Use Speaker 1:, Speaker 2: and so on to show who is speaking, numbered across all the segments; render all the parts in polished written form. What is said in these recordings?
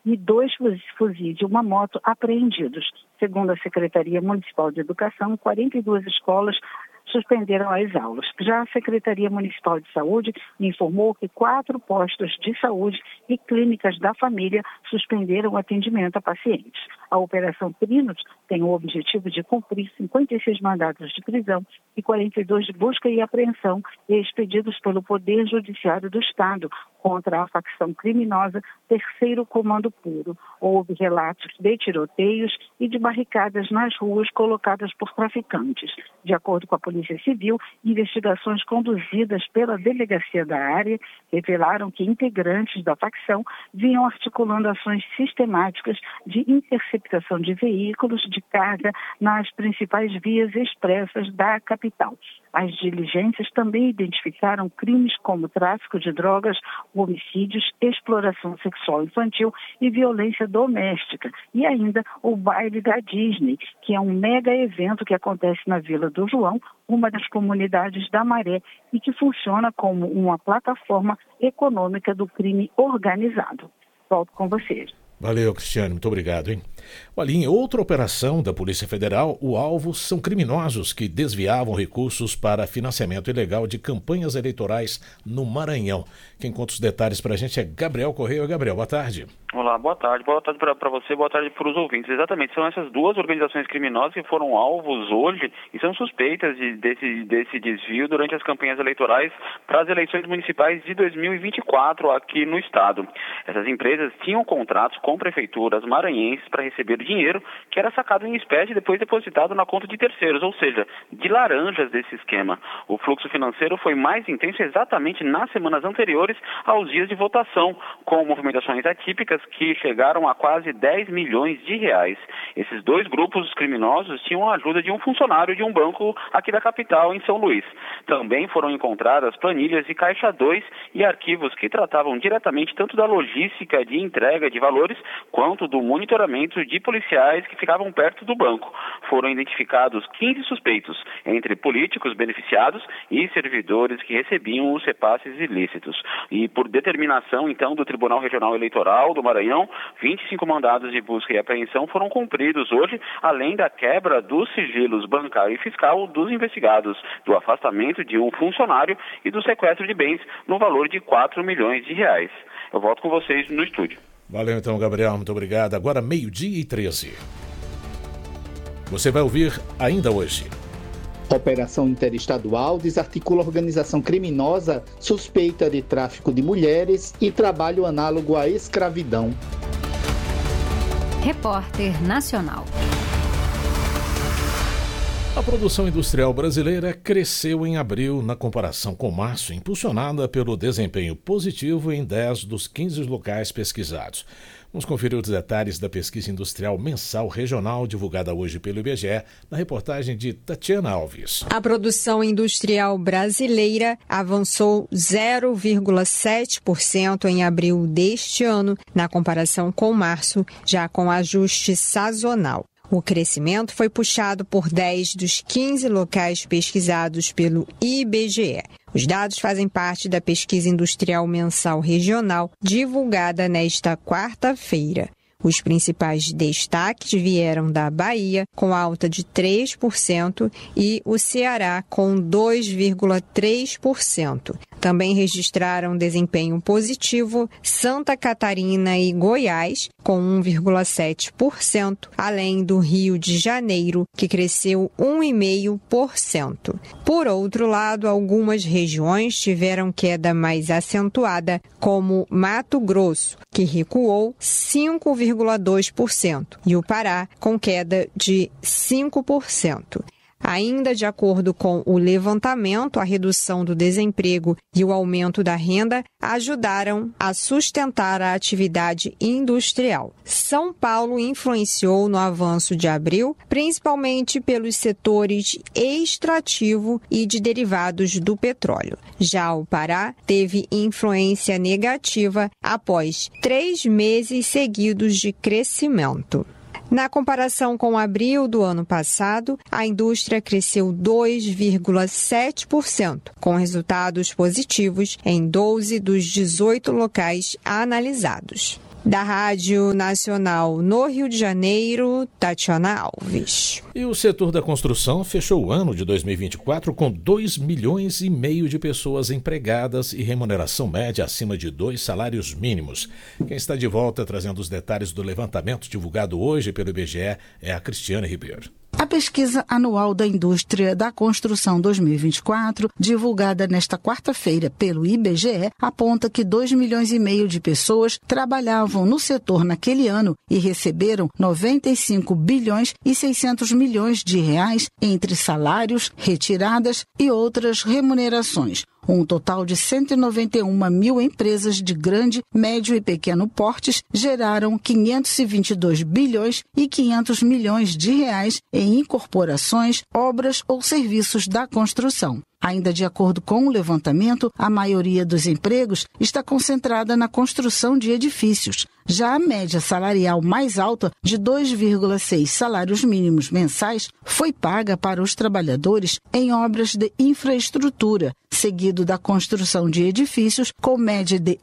Speaker 1: e 2 fuzis e uma moto apreendidos. Segundo a Secretaria Municipal de Educação, 42 escolas suspenderam as aulas. Já a Secretaria Municipal de Saúde informou que 4 postos de saúde e clínicas da família suspenderam o atendimento a pacientes. A Operação Trinos tem o objetivo de cumprir 56 mandados de prisão e 42 de busca e apreensão expedidos pelo Poder Judiciário do Estado contra a facção criminosa Terceiro Comando Puro. Houve relatos de tiroteios e de barricadas nas ruas colocadas por traficantes. De acordo com a Polícia Civil, investigações conduzidas pela delegacia da área revelaram que integrantes da facção vinham articulando ações sistemáticas de interceptação de veículos de carga nas principais vias expressas da capital. As diligências também identificaram crimes como tráfico de drogas, homicídios, exploração sexual infantil e violência doméstica. E ainda o baile da Disney, que é um mega evento que acontece na Vila do João, uma das comunidades da Maré, e que funciona como uma plataforma econômica do crime organizado. Volto com vocês.
Speaker 2: Valeu, Cristiane, muito obrigado, hein? Olha, em outra operação da Polícia Federal, o alvo são criminosos que desviavam recursos para financiamento ilegal de campanhas eleitorais no Maranhão. Quem conta os detalhes para a gente é Gabriel Correia. Gabriel, boa tarde.
Speaker 3: Olá, boa tarde para você, boa tarde para os ouvintes. Exatamente, são essas 2 organizações criminosas que foram alvos hoje e são suspeitas desse desvio durante as campanhas eleitorais para as eleições municipais de 2024 aqui no estado. Essas empresas tinham contratos com prefeituras maranhenses para receber dinheiro que era sacado em espécie e depois depositado na conta de terceiros, ou seja, de laranjas desse esquema. O fluxo financeiro foi mais intenso exatamente nas semanas anteriores aos dias de votação, com movimentações atípicas que chegaram a quase 10 milhões de reais. Esses 2 grupos criminosos tinham a ajuda de um funcionário de um banco aqui da capital, em São Luís. Também foram encontradas planilhas de Caixa 2 e arquivos que tratavam diretamente tanto da logística de entrega de valores quanto do monitoramento de policiais que ficavam perto do banco. Foram identificados 15 suspeitos, entre políticos beneficiados e servidores que recebiam os repasses ilícitos. E por determinação, então, do Tribunal Regional Eleitoral do Maranhão, 25 mandados de busca e apreensão foram cumpridos hoje, além da quebra dos sigilos bancário e fiscal dos investigados, do afastamento de um funcionário e do sequestro de bens no valor de 4 milhões de reais. Eu volto com vocês no estúdio.
Speaker 2: Valeu então, Gabriel, muito obrigado. Agora 12:13. Você vai ouvir ainda hoje.
Speaker 4: Operação Interestadual desarticula organização criminosa suspeita de tráfico de mulheres e trabalho análogo à escravidão.
Speaker 5: Repórter Nacional.
Speaker 2: A produção industrial brasileira cresceu em abril na comparação com março, impulsionada pelo desempenho positivo em 10 dos 15 locais pesquisados. Vamos conferir os detalhes da pesquisa industrial mensal regional divulgada hoje pelo IBGE, na reportagem de Tatiana Alves.
Speaker 6: A produção industrial brasileira avançou 0,7% em abril deste ano, na comparação com março, já com ajuste sazonal. O crescimento foi puxado por 10 dos 15 locais pesquisados pelo IBGE. Os dados fazem parte da pesquisa industrial mensal regional divulgada nesta quarta-feira. Os principais destaques vieram da Bahia, com alta de 3%, e o Ceará, com 2,3%. Também registraram desempenho positivo Santa Catarina e Goiás, com 1,7%, além do Rio de Janeiro, que cresceu 1,5%. Por outro lado, algumas regiões tiveram queda mais acentuada, como Mato Grosso, que recuou 5,2%, e o Pará, com queda de 5%. Ainda de acordo com o levantamento, a redução do desemprego e o aumento da renda ajudaram a sustentar a atividade industrial. São Paulo influenciou no avanço de abril, principalmente pelos setores extrativo e de derivados do petróleo. Já o Pará teve influência negativa após 3 meses seguidos de crescimento. Na comparação com abril do ano passado, a indústria cresceu 2,7%, com resultados positivos em 12 dos 18 locais analisados. Da Rádio Nacional no Rio de Janeiro, Tatiana Alves.
Speaker 2: E o setor da construção fechou o ano de 2024 com 2,5 milhões de pessoas empregadas e remuneração média acima de 2 salários mínimos. Quem está de volta trazendo os detalhes do levantamento divulgado hoje pelo IBGE é a Cristiane Ribeiro.
Speaker 5: A pesquisa anual da indústria da construção 2024, divulgada nesta quarta-feira pelo IBGE, aponta que 2,5 milhões de pessoas trabalhavam no setor naquele ano e receberam 95 bilhões e 600 milhões de reais entre salários, retiradas e outras remunerações. Um total de 191 mil empresas de grande, médio e pequeno portes geraram 522 bilhões e 500 milhões de reais em incorporações, obras ou serviços da construção. Ainda de acordo com o levantamento, a maioria dos empregos está concentrada na construção de edifícios. Já a média salarial mais alta, de 2,6 salários mínimos mensais, foi paga para os trabalhadores em obras de infraestrutura, seguido da construção de edifícios, com média de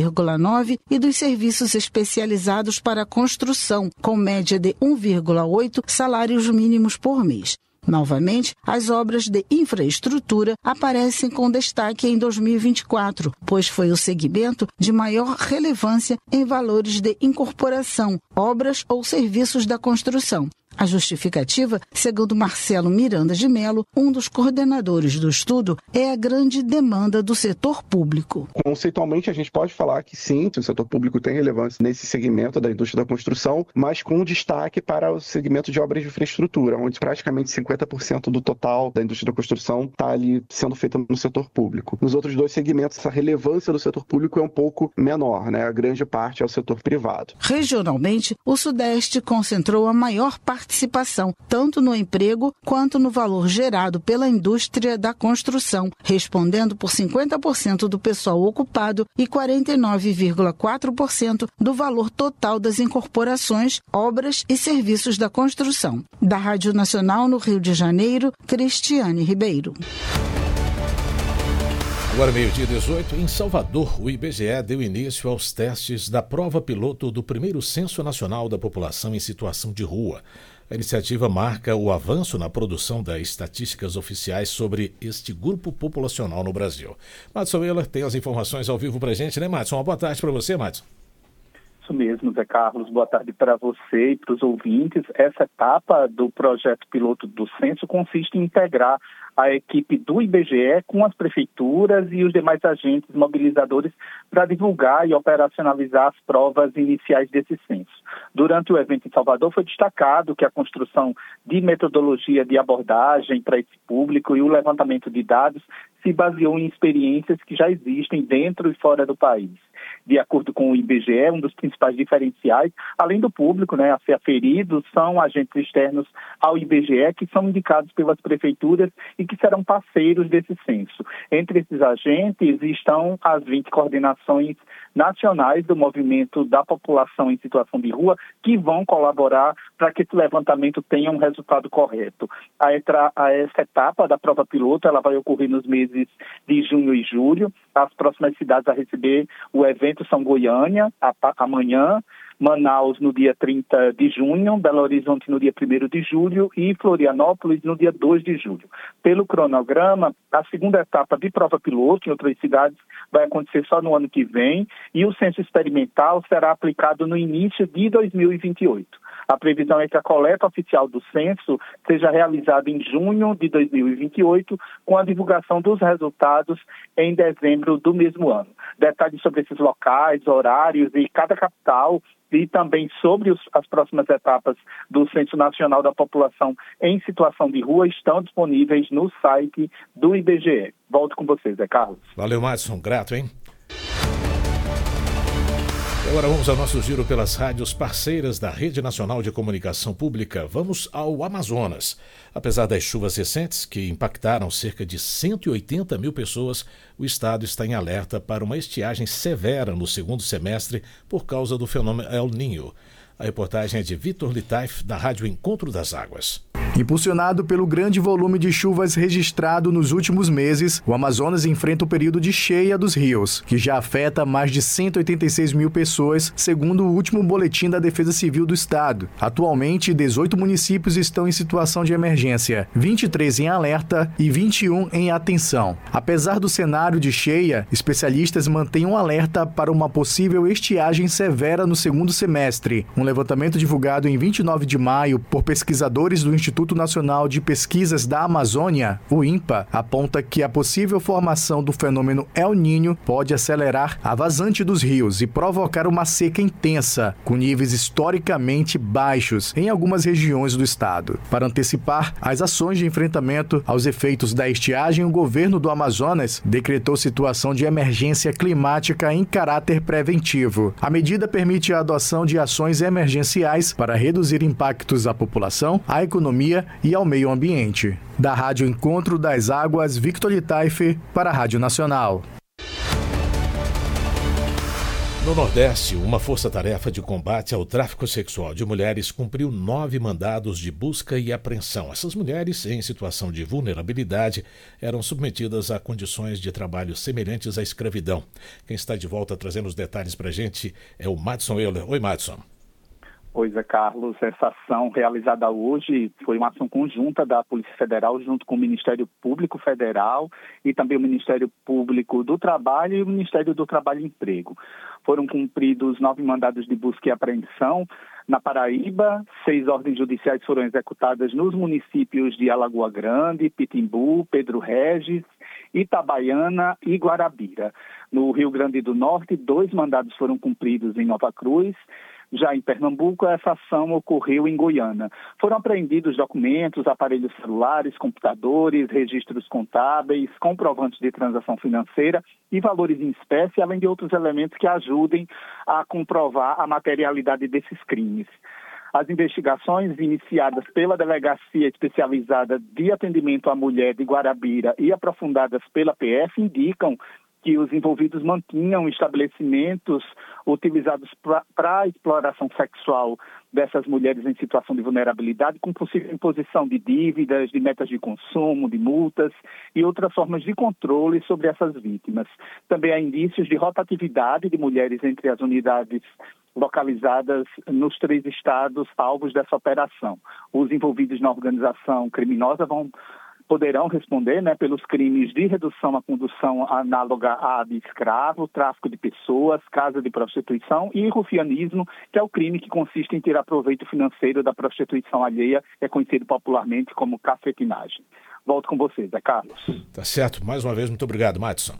Speaker 5: 1,9, e dos serviços especializados para a construção, com média de 1,8 salários mínimos por mês. Novamente, as obras de infraestrutura aparecem com destaque em 2024, pois foi o segmento de maior relevância em valores de incorporação, obras ou serviços da construção. A justificativa, segundo Marcelo Miranda de Mello, um dos coordenadores do estudo, é a grande demanda do setor público.
Speaker 7: Conceitualmente, a gente pode falar que sim, o setor público tem relevância nesse segmento da indústria da construção, mas com destaque para o segmento de obras de infraestrutura, onde praticamente 50% do total da indústria da construção está ali sendo feita no setor público. Nos outros dois segmentos, essa relevância do setor público é um pouco menor, né? A grande parte é o setor privado.
Speaker 5: Regionalmente, o Sudeste concentrou a maior participação, tanto no emprego quanto no valor gerado pela indústria da construção, respondendo por 50% do pessoal ocupado e 49,4% do valor total das incorporações, obras e serviços da construção. Da Rádio Nacional no Rio de Janeiro, Cristiane Ribeiro.
Speaker 2: Agora, 12h18, em Salvador, o IBGE deu início aos testes da prova piloto do primeiro Censo Nacional da População em Situação de Rua. A iniciativa marca o avanço na produção das estatísticas oficiais sobre este grupo populacional no Brasil. Madson Euler tem as informações ao vivo para a gente, né, Madson? Uma boa tarde para você, Madson.
Speaker 8: Isso mesmo, Zé Carlos. Boa tarde para você e para os ouvintes. Essa etapa do projeto piloto do censo consiste em integrar a equipe do IBGE com as prefeituras e os demais agentes mobilizadores para divulgar e operacionalizar as provas iniciais desse censo. Durante o evento em Salvador foi destacado que a construção de metodologia de abordagem para esse público e o levantamento de dados se baseou em experiências que já existem dentro e fora do país. De acordo com o IBGE, um dos principais diferenciais, além do público, a ser aferido, são agentes externos ao IBGE que são indicados pelas prefeituras e que serão parceiros desse censo. Entre esses agentes estão as 20 coordenações nacionais do movimento da população em situação de rua que vão colaborar para que esse levantamento tenha um resultado correto. Essa etapa da prova piloto ela vai ocorrer nos meses de junho e julho. As próximas cidades a receber o evento são Goiânia, amanhã, Manaus no dia 30 de junho, Belo Horizonte no dia 1º de julho e Florianópolis no dia 2 de julho. Pelo cronograma, a segunda etapa de prova piloto em outras cidades vai acontecer só no ano que vem e o censo experimental será aplicado no início de 2028. A previsão é que a coleta oficial do censo seja realizada em junho de 2028, com a divulgação dos resultados em dezembro do mesmo ano. Detalhes sobre esses locais, horários e cada capital e também sobre as próximas etapas do Censo Nacional da População em Situação de Rua estão disponíveis no site do IBGE. Volto com vocês, Zé Carlos.
Speaker 2: Valeu, Madson. Grato, hein? Agora vamos ao nosso giro pelas rádios parceiras da Rede Nacional de Comunicação Pública. Vamos ao Amazonas. Apesar das chuvas recentes, que impactaram cerca de 180 mil pessoas, o estado está em alerta para uma estiagem severa no segundo semestre por causa do fenômeno El Niño. A reportagem é de Vitor Litaif, da Rádio Encontro das Águas.
Speaker 9: Impulsionado pelo grande volume de chuvas registrado nos últimos meses, o Amazonas enfrenta o período de cheia dos rios, que já afeta mais de 186 mil pessoas, segundo o último boletim da Defesa Civil do Estado. Atualmente, 18 municípios estão em situação de emergência, 23 em alerta e 21 em atenção. Apesar do cenário de cheia, especialistas mantêm um alerta para uma possível estiagem severa no segundo semestre. Um levantamento divulgado em 29 de maio por pesquisadores do Instituto Nacional de Pesquisas da Amazônia, o INPA, aponta que a possível formação do fenômeno El Niño pode acelerar a vazante dos rios e provocar uma seca intensa, com níveis historicamente baixos em algumas regiões do estado. Para antecipar as ações de enfrentamento aos efeitos da estiagem, o governo do Amazonas decretou situação de emergência climática em caráter preventivo. A medida permite a adoção de ações emergenciais para reduzir impactos à população, à economia e ao meio ambiente. Da Rádio Encontro das Águas, Victor Litaife, para a Rádio Nacional.
Speaker 2: No Nordeste, uma força-tarefa de combate ao tráfico sexual de mulheres cumpriu 9 mandados de busca e apreensão. Essas mulheres, em situação de vulnerabilidade, eram submetidas a condições de trabalho semelhantes à escravidão. Quem está de volta trazendo os detalhes para a gente é o Madson Euler. Oi, Madson.
Speaker 8: Pois é, Carlos, essa ação realizada hoje foi uma ação conjunta da Polícia Federal junto com o Ministério Público Federal e também o Ministério Público do Trabalho e o Ministério do Trabalho e Emprego. Foram cumpridos 9 mandados de busca e apreensão na Paraíba, 6 ordens judiciais foram executadas nos municípios de Alagoa Grande, Pitimbu, Pedro Regis, Itabaiana e Guarabira. No Rio Grande do Norte, 2 mandados foram cumpridos em Nova Cruz. Já em Pernambuco, essa ação ocorreu em Goiânia. Foram apreendidos documentos, aparelhos celulares, computadores, registros contábeis, comprovantes de transação financeira e valores em espécie, além de outros elementos que ajudem a comprovar a materialidade desses crimes. As investigações iniciadas pela Delegacia Especializada de Atendimento à Mulher de Guarabira e aprofundadas pela PF indicam que os envolvidos mantinham estabelecimentos utilizados para a exploração sexual dessas mulheres em situação de vulnerabilidade, com possível imposição de dívidas, de metas de consumo, de multas e outras formas de controle sobre essas vítimas. Também há indícios de rotatividade de mulheres entre as unidades localizadas nos 3 estados alvos dessa operação. Os envolvidos na organização criminosa poderão responder, pelos crimes de redução à condução análoga à de escravo, tráfico de pessoas, casa de prostituição e rufianismo, que é o crime que consiste em tirar proveito financeiro da prostituição alheia, é conhecido popularmente como cafetinagem. Volto com vocês, Carlos.
Speaker 2: Tá certo. Mais uma vez, muito obrigado, Madson.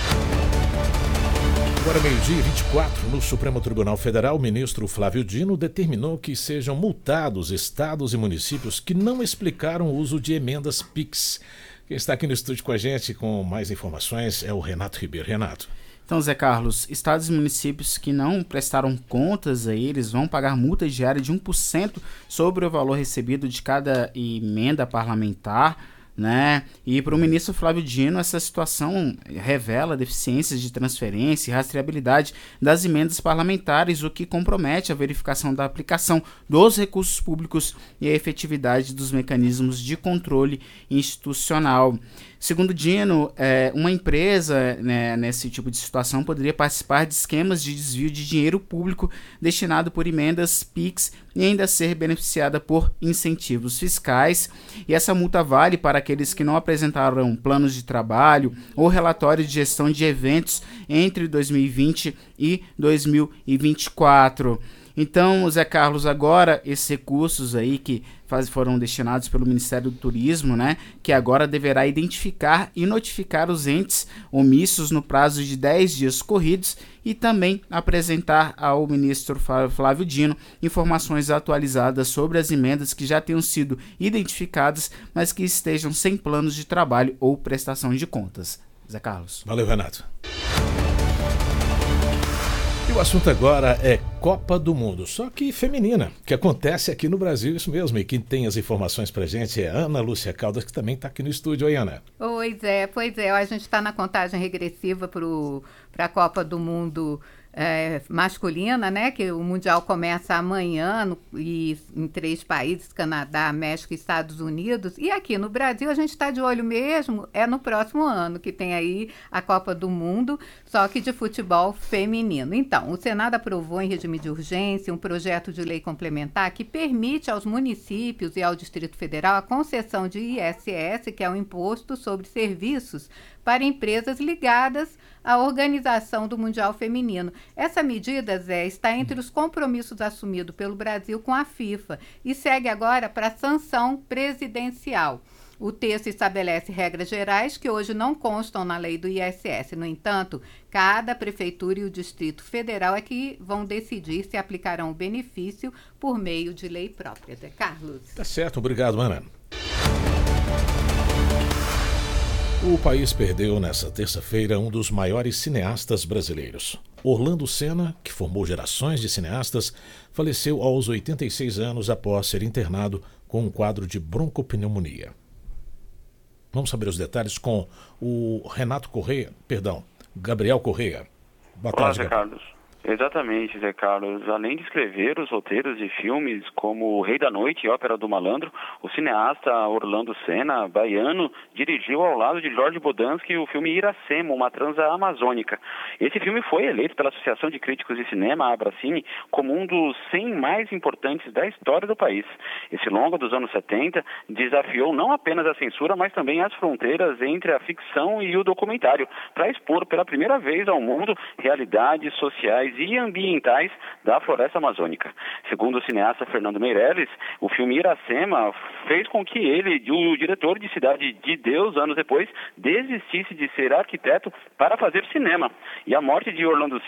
Speaker 2: Agora, 12h24, no Supremo Tribunal Federal, o ministro Flávio Dino determinou que sejam multados estados e municípios que não explicaram o uso de emendas PIX. Quem está aqui no estúdio com a gente com mais informações é o Renato Ribeiro. Renato.
Speaker 10: Então, Zé Carlos, estados e municípios que não prestaram contas aí, eles vão pagar multa diária de 1% sobre o valor recebido de cada emenda parlamentar, E para o ministro Flávio Dino, essa situação revela deficiências de transferência e rastreabilidade das emendas parlamentares, o que compromete a verificação da aplicação dos recursos públicos e a efetividade dos mecanismos de controle institucional. Segundo Dino, uma empresa nesse tipo de situação poderia participar de esquemas de desvio de dinheiro público destinado por emendas PIX e ainda ser beneficiada por incentivos fiscais. E essa multa vale para aqueles que não apresentaram planos de trabalho ou relatório de gestão de eventos entre 2020 e 2024. Então, Zé Carlos, agora esses recursos aí que foram destinados pelo Ministério do Turismo, que agora deverá identificar e notificar os entes omissos no prazo de 10 dias corridos e também apresentar ao ministro Flávio Dino informações atualizadas sobre as emendas que já tenham sido identificadas, mas que estejam sem planos de trabalho ou prestação de contas. Zé Carlos.
Speaker 2: Valeu, Renato. E o assunto agora é Copa do Mundo, só que feminina, que acontece aqui no Brasil, isso mesmo. E quem tem as informações pra gente é Ana Lúcia Caldas, que também está aqui no estúdio. Oi, Ana.
Speaker 11: Oi, Zé. Pois é, a gente está na contagem regressiva para a Copa do Mundo masculina, né, que o Mundial começa amanhã e em 3 países, Canadá, México e Estados Unidos, e aqui no Brasil a gente está de olho mesmo, no próximo ano, que tem aí a Copa do Mundo, só que de futebol feminino. Então, o Senado aprovou em regime de urgência um projeto de lei complementar que permite aos municípios e ao Distrito Federal a concessão de ISS, que é o Imposto sobre Serviços, para empresas ligadas à organização do Mundial Feminino. Essa medida, Zé, está entre os compromissos assumidos pelo Brasil com a FIFA e segue agora para a sanção presidencial. O texto estabelece regras gerais que hoje não constam na lei do ISS. No entanto, cada prefeitura e o Distrito Federal é que vão decidir se aplicarão o benefício por meio de lei própria. Zé Carlos.
Speaker 2: Tá certo, obrigado, Ana. O país perdeu nesta terça-feira um dos maiores cineastas brasileiros. Orlando Senna, que formou gerações de cineastas, faleceu aos 86 anos após ser internado com um quadro de broncopneumonia. Vamos saber os detalhes com o Gabriel Correia.
Speaker 3: Boa tarde, Zé Carlos. Exatamente, Zé Carlos. Além de escrever os roteiros de filmes como O Rei da Noite e Ópera do Malandro, o cineasta Orlando Senna, baiano, dirigiu ao lado de Jorge Bodansky o filme Iracema, uma transa amazônica. Esse filme foi eleito pela Associação de Críticos de Cinema, a Abracine, como um dos 100 mais importantes da história do país. Esse longa dos anos 70 desafiou não apenas a censura, mas também as fronteiras entre a ficção e o documentário, para expor pela primeira vez ao mundo realidades sociais e ambientais da floresta amazônica. Segundo o cineasta Fernando Meirelles, o filme Iracema fez com que ele, o diretor de Cidade de Deus, anos depois, desistisse de ser arquiteto para fazer cinema. E a morte de Orlando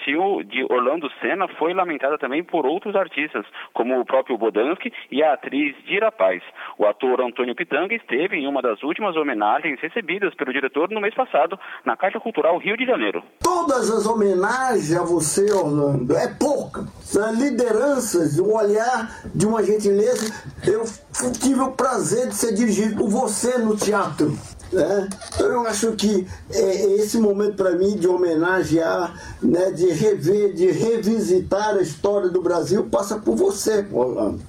Speaker 3: Senna foi lamentada também por outros artistas, como o próprio Bodansky e a atriz Dira Paz. O ator Antônio Pitanga esteve em uma das últimas homenagens recebidas pelo diretor no mês passado, na Caixa Cultural Rio de Janeiro.
Speaker 12: Todas as homenagens a você, Orlando, é pouca. São lideranças, o olhar de uma gentileza. Eu tive o prazer de ser dirigido por você no teatro. Né? Eu acho que esse momento para mim de homenagear, né, de rever, de revisitar a história do Brasil passa por você, Orlando.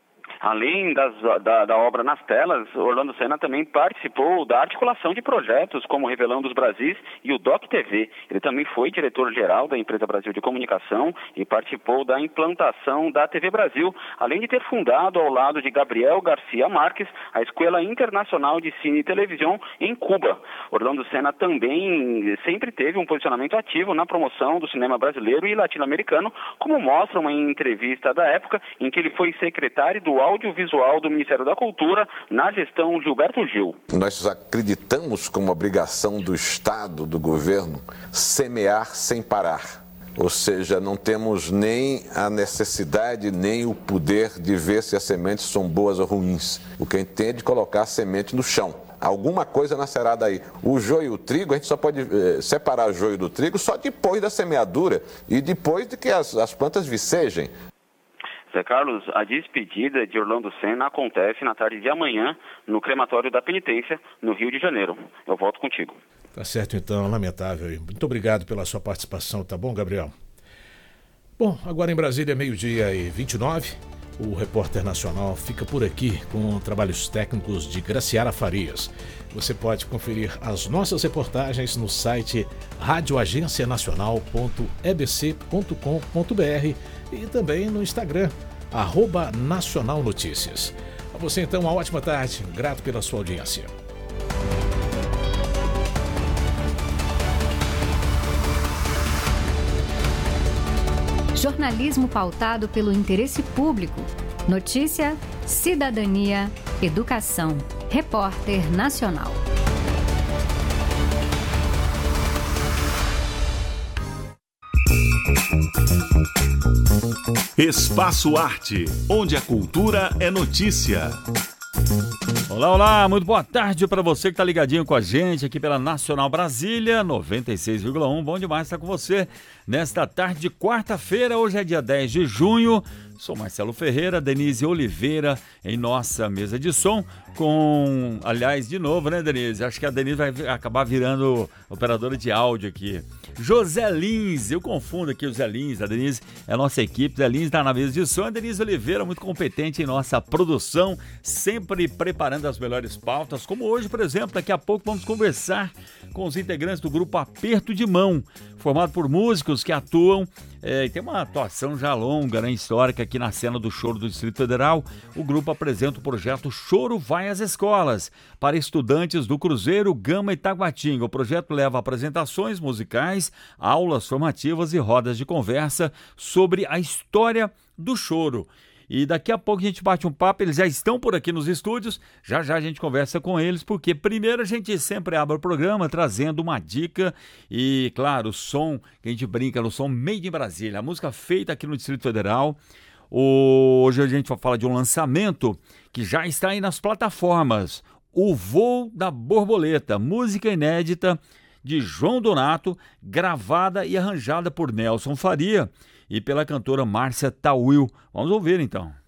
Speaker 3: Além da obra nas telas, Orlando Senna também participou da articulação de projetos como Revelando os Brasis e o Doc TV. Ele também foi diretor-geral da Empresa Brasil de Comunicação e participou da implantação da TV Brasil, além de ter fundado ao lado de Gabriel Garcia Marques a Escola Internacional de Cine e Televisão em Cuba. Orlando Senna também sempre teve um posicionamento ativo na promoção do cinema brasileiro e latino-americano, como mostra uma entrevista da época em que ele foi secretário do Audiovisual do Ministério da Cultura na gestão Gilberto Gil.
Speaker 13: Nós acreditamos como obrigação do Estado, do governo, semear sem parar. Ou seja, não temos nem a necessidade, nem o poder de ver se as sementes são boas ou ruins. O que a gente tem é de colocar a semente no chão. Alguma coisa nascerá daí. O joio e o trigo, a gente só pode separar o joio do trigo só depois da semeadura e depois de que as plantas vicejem.
Speaker 3: Zé Carlos, a despedida de Orlando Senna acontece na tarde de amanhã no crematório da Penitência, no Rio de Janeiro. Eu volto contigo.
Speaker 2: Tá certo então, lamentável. Muito obrigado pela sua participação, tá bom, Gabriel? Bom, agora em Brasília, 12h29, o Repórter Nacional fica por aqui com trabalhos técnicos de Graciara Farias. Você pode conferir as nossas reportagens no site radioagencianacional.ebc.com.br e também no Instagram, @nacionalnoticias. A você então, uma ótima tarde, grato pela sua audiência.
Speaker 14: Jornalismo pautado pelo interesse público. Notícia, cidadania, educação. Repórter Nacional.
Speaker 15: Espaço Arte, onde a cultura é notícia.
Speaker 16: Olá, olá, muito boa tarde para você que está ligadinho com a gente aqui pela Nacional Brasília, 96,1. Bom demais estar com você nesta tarde de quarta-feira. Hoje é dia 10 de junho Sou Marcelo Ferreira, Denise Oliveira em nossa mesa de som com, aliás, de novo, né, Denise? Acho que a Denise vai acabar virando operadora de áudio aqui. José Lins, eu confundo aqui o Zé Lins, a Denise é a nossa equipe, Zé Lins está na mesa de som, a Denise Oliveira muito competente em nossa produção, sempre preparando as melhores pautas, como hoje, por exemplo, daqui a pouco vamos conversar com os integrantes do grupo Aperto de Mão, formado por músicos que atuam e tem uma atuação já longa, né, histórica aqui na cena do choro do Distrito Federal. O grupo apresenta o projeto Choro Vai às Escolas para estudantes do Cruzeiro, Gama e Taguatinga. O projeto leva apresentações musicais, aulas formativas e rodas de conversa sobre a história do choro. E daqui a pouco a gente bate um papo, eles já estão por aqui nos estúdios, já a gente conversa com eles, porque primeiro a gente sempre abre o programa trazendo uma dica e, claro, o som, que a gente brinca no som Made in Brasília, a música feita aqui no Distrito Federal. Hoje a gente vai falar de um lançamento que já está aí nas plataformas, O Voo da Borboleta, música inédita de João Donato, gravada e arranjada por Nelson Faria e pela cantora Márcia Tawil. Vamos ouvir então.